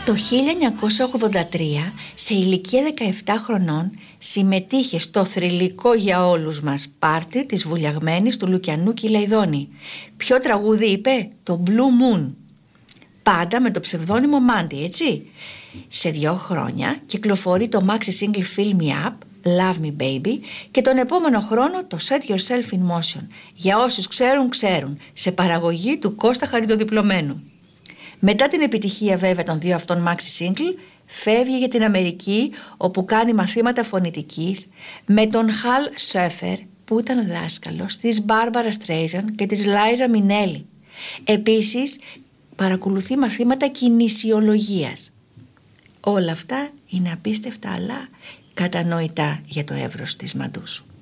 Το 1983, σε ηλικία 17 χρονών, συμμετείχε στο θρυλικό για όλους μας πάρτι της βουλιαγμένης του Λουκιανού Κιλαϊδόνη. Ποιο τραγούδι είπε? Το Blue Moon. Πάντα με το ψευδόνυμο Mandy, έτσι. Σε 2 χρόνια κυκλοφορεί το maxi single Fill Me Up, Love Me Baby, και τον επόμενο χρόνο το Set Yourself in Motion. Για όσους ξέρουν, σε παραγωγή του Κώστα Χαριτοδιπλωμένου. Μετά την επιτυχία βέβαια των 2 αυτών maxi single, φεύγει για την Αμερική, όπου κάνει μαθήματα φωνητικής με τον Χαλ Σέφερ, που ήταν δάσκαλος της Μπάρμπαρα Στρέιζαν και της Λάιζα Μινέλη. Επίσης παρακολουθεί μαθήματα κινησιολογίας. Όλα αυτά είναι απίστευτα, αλλά κατανοητά για το εύρος της Μαντούσου.